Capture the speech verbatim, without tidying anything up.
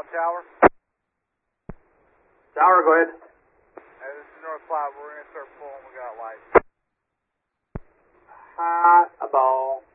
Tower. Tower, go ahead. Hey, this is North Platte. We're going to start pulling. We got lights. Hot a ball.